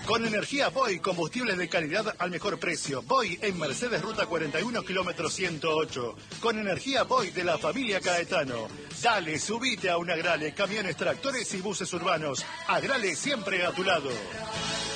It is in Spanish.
Con energía Boy, combustibles de calidad al mejor precio. Boy en Mercedes Ruta 41, kilómetro 108. Con energía Boy de la familia Caetano. Dale, subite a un Agrale, camiones, tractores y buses urbanos. Agrale siempre a tu lado.